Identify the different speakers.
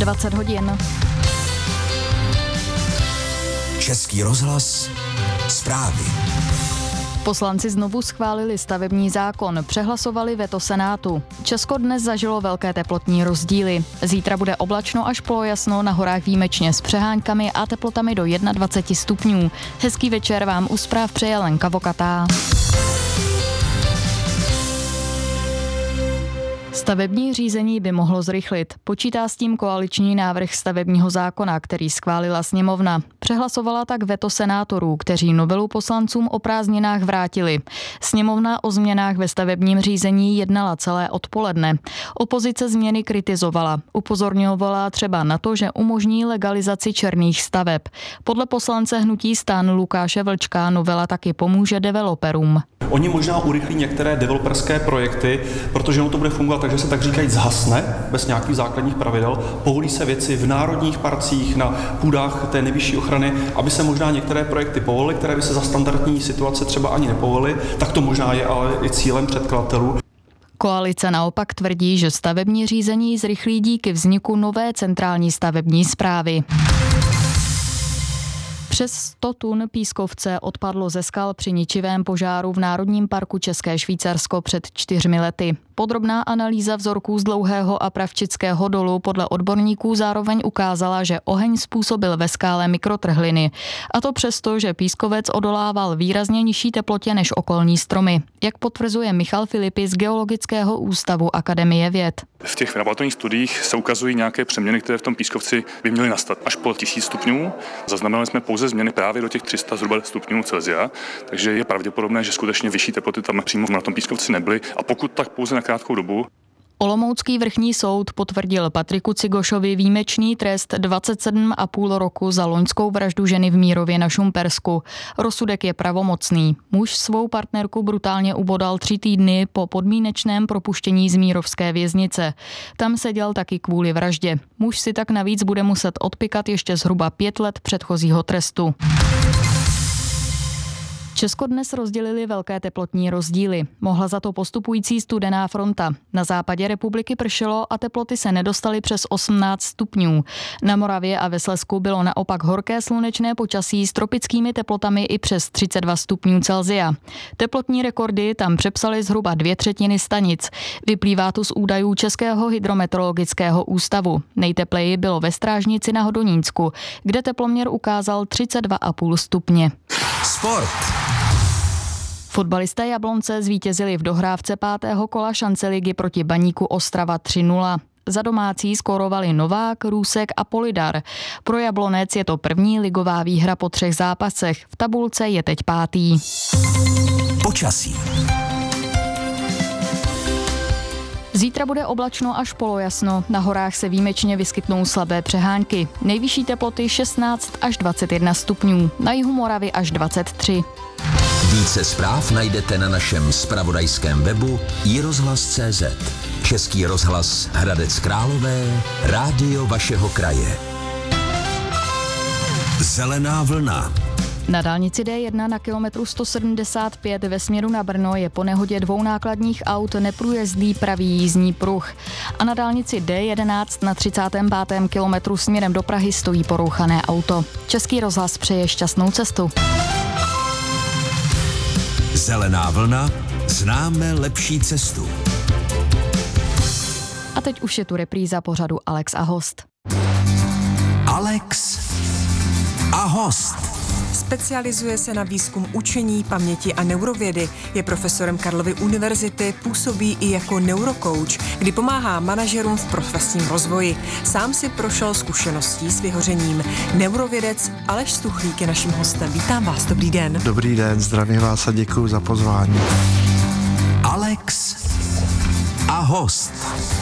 Speaker 1: 20 hodin.
Speaker 2: Český rozhlas, zprávy.
Speaker 1: Poslanci znovu schválili stavební zákon, přehlasovali veto Senátu. Česko dnes zažilo velké teplotní rozdíly. Zítra bude oblačno až polojasno, na horách výjimečně s přeháňkami a teplotami do 21 stupňů. Hezký večer vám u zpráv přeje Lenka Vokatá. Stavební řízení by mohlo zrychlit. Počítá s tím koaliční návrh stavebního zákona, který schválila sněmovna. Přehlasovala tak veto senátorů, kteří novelu poslancům o prázdninách vrátili. Sněmovna o změnách ve stavebním řízení jednala celé odpoledne. Opozice změny kritizovala. Upozorňovala třeba na to, že umožní legalizaci černých staveb. Podle poslance hnutí STAN Lukáše Vlčka novela taky pomůže developerům.
Speaker 3: Oni možná urychlí některé developerské projekty, protože ono to bude fungovat tak, že se tak říkají zhasne bez nějakých základních pravidel. Povolí se věci v národních parcích, na půdách té nejvyšší ochrany, aby se možná některé projekty povolily, které by se za standardní situace třeba ani nepovolily. Tak to možná je ale i cílem předkladatelů.
Speaker 1: Koalice naopak tvrdí, že stavební řízení zrychlí díky vzniku nové centrální stavební správy. Přes 100 tun pískovce odpadlo ze skal při ničivém požáru v Národním parku České Švýcarsko před 4 lety. Podrobná analýza vzorků z Dlouhého a Pravčického dolu podle odborníků zároveň ukázala, že oheň způsobil ve skále mikrotrhliny. A to přesto, že pískovec odolával výrazně nižší teplotě než okolní stromy. Jak potvrzuje Michal Filipy z Geologického ústavu Akademie věd.
Speaker 4: V těch laboratorních studiích se ukazují nějaké přeměny, které v tom pískovci by měly nastat až po 1000 stupňů. Zaznamenali jsme pouze změny právě do těch 300 zhruba stupňů Celsia, takže je pravděpodobné, že skutečně vyšší teploty tam přímo na tom pískovci nebyly a pokud tak pouze na krátkou dobu.
Speaker 1: Olomoucký vrchní soud potvrdil Patriku Cigošovi výjimečný trest 27,5 roku za loňskou vraždu ženy v Mírově na Šumpersku. Rozsudek je pravomocný. Muž svou partnerku brutálně ubodal 3 týdny po podmínečném propuštění z mírovské věznice. Tam seděl taky kvůli vraždě. Muž si tak navíc bude muset odpikat ještě zhruba 5 let předchozího trestu. Česko dnes rozdělili velké teplotní rozdíly. Mohla za to postupující studená fronta. Na západě republiky pršelo a teploty se nedostaly přes 18 stupňů. Na Moravě a ve Slezsku bylo naopak horké slunečné počasí s tropickými teplotami i přes 32 stupňů Celsia. Teplotní rekordy tam přepsaly zhruba 2/3 stanic. Vyplývá to z údajů Českého hydrometeorologického ústavu. Nejtepleji bylo ve Strážnici na Hodonínsku, kde teploměr ukázal 32,5 stupně.
Speaker 2: Sport.
Speaker 1: Fotbalisté Jablonce zvítězili v dohrávce 5. kola šance ligy proti Baníku Ostrava 3-0. Za domácí skórovali Novák, Růsek a Polidar. Pro Jablonec je to první ligová výhra po 3 zápasech. V tabulce je teď 5.
Speaker 2: Počasí.
Speaker 1: Zítra bude oblačno až polojasno, na horách se výjimečně vyskytnou slabé přehánky. Nejvyšší teploty 16 až 21 stupňů, na jihu Moravy až 23.
Speaker 2: Více zpráv najdete na našem zpravodajském webu iRozhlas.cz. Český rozhlas Hradec Králové, rádio vašeho kraje. Zelená vlna.
Speaker 1: Na dálnici D1 na kilometru 175 ve směru na Brno je po nehodě 2 nákladních aut neprůjezdný pravý jízdní pruh. A na dálnici D11 na 35. kilometru směrem do Prahy stojí porouchané auto. Český rozhlas přeje šťastnou cestu.
Speaker 2: Zelená vlna, známe lepší cestu.
Speaker 1: A teď už je tu repríza pořadu Alex a host.
Speaker 2: Alex a host.
Speaker 5: Specializuje se na výzkum učení, paměti a neurovědy. Je profesorem Karlovy univerzity, působí i jako neurokouč, kdy pomáhá manažerům v profesním rozvoji. Sám si prošel zkušeností s vyhořením. Neurovědec Aleš Stuchlík je naším hostem. Vítám vás, dobrý den.
Speaker 6: Dobrý den, zdravím vás a děkuji za pozvání.
Speaker 2: Alex a host.